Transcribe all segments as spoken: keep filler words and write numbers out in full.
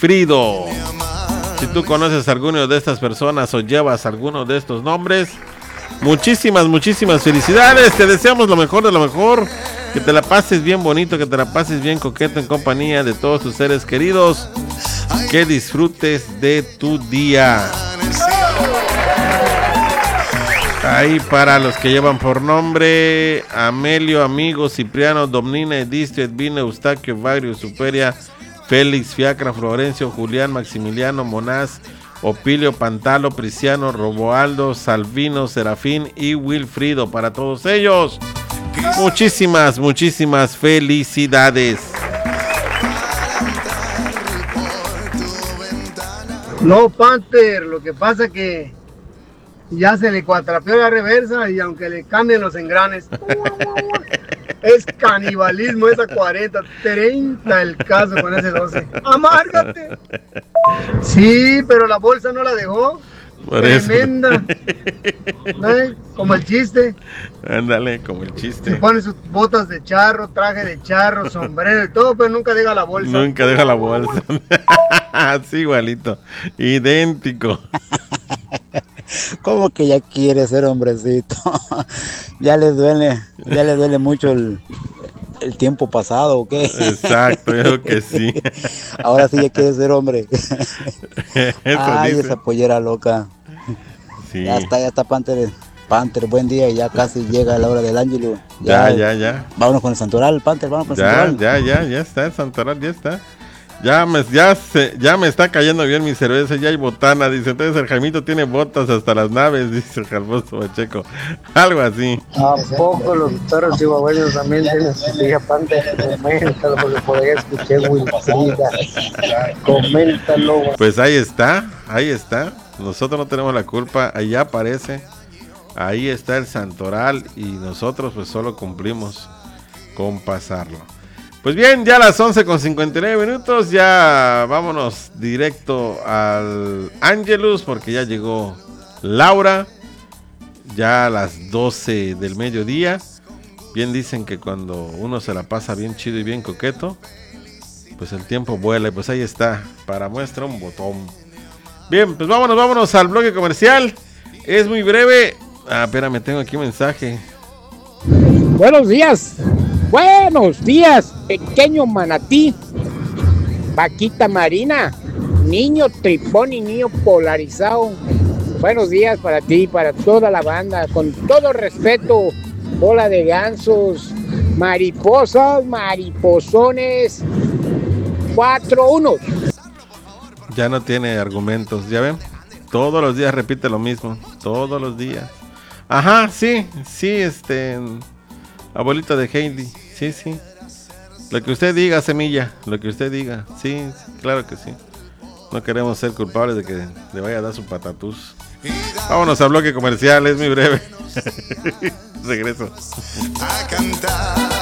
Wilfrido. Si tú conoces a alguno de estas personas o llevas alguno de estos nombres, muchísimas, muchísimas felicidades. Te deseamos lo mejor de lo mejor. Que te la pases bien bonito, que te la pases bien coqueto en compañía de todos tus seres queridos. Que disfrutes de tu día. Ahí para los que llevan por nombre: Amelio, Amigo, Cipriano, Domnina, Edistio, Edvina, Eustaquio, Bagrio, Superia, Félix, Fiacra, Florencio, Julián, Maximiliano, Monás, Opilio, Pantalo, Priciano, Roboaldo, Salvino, Serafín y Wilfrido. Para todos ellos, muchísimas, muchísimas felicidades. No, Panther, lo que pasa que ya se le cuatrapeó la reversa y aunque le cambien los engranes, es canibalismo esa cuarenta, treinta el caso con ese doce. ¡Amárgate! Sí, pero la bolsa no la dejó. Por tremenda. ¿Eh? Como el chiste. Ándale, como el chiste. Se pone sus botas de charro, traje de charro, sombrero y todo, pero nunca deja la bolsa. Nunca deja la bolsa. Así igualito. Idéntico. ¿Cómo que ya quiere ser hombrecito? Ya le duele, ya le duele mucho el, el tiempo pasado, ¿o qué? Exacto, yo creo que sí. Ahora sí ya quiere ser hombre. Ay, dice. esa pollera loca. Sí. Ya está, ya está Panther. Panther, buen día, ya casi llega la hora del Ángelo. Ya, ya, ya. Vámonos con el Santoral, Panther, vamos con el Ya, Santoral. ya, ya, ya está el Santoral, ya está. Ya me, ya, se, ya me está cayendo bien mi cerveza, ya hay botana, dice. Entonces el Jaimito tiene botas hasta las naves, dice el Jalboso Pacheco. Algo así. ¿A poco los perros chihuahueños también tienen su hija Panther? Coméntalo, porque por ahí escuché Wilfrida. Coméntalo. Pues ahí está, ahí está. Nosotros no tenemos la culpa, ahí aparece. Ahí está el Santoral y nosotros pues solo cumplimos con pasarlo. Pues bien, ya a las once con cincuenta y nueve minutos, ya vámonos directo al Ángelus porque ya llegó Laura, ya a las doce del mediodía. Bien dicen que cuando uno se la pasa bien chido y bien coqueto, pues el tiempo vuela y pues ahí está, para muestra un botón. Bien, pues vámonos, vámonos al bloque comercial, es muy breve. Ah, espérame, tengo aquí un mensaje. Buenos días. Buenos días, pequeño manatí, vaquita marina, niño tripón y niño polarizado. Buenos días para ti, para toda la banda, con todo respeto, bola de gansos, mariposas, mariposones, cuatro unos. Ya no tiene argumentos, ¿ya ven? Todos los días repite lo mismo, todos los días. Ajá, sí, sí, este... abuelita de Heidi, sí, sí. Lo que usted diga, Semilla, lo que usted diga, sí, sí, claro que sí. No queremos ser culpables de que le vaya a dar su patatús. Vámonos al bloque comercial, es muy breve. Regreso. A cantar.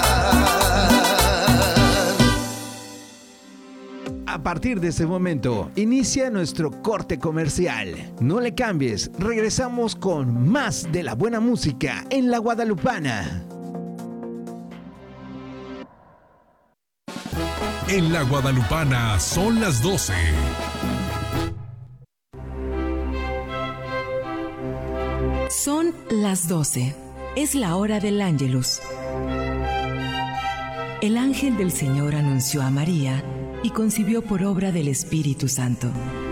A partir de este momento, inicia nuestro corte comercial. No le cambies, regresamos con más de la buena música en La Guadalupana. En La Guadalupana son las doce. Son las doce. Es la hora del Ángelus. El ángel del Señor anunció a María y concibió por obra del Espíritu Santo.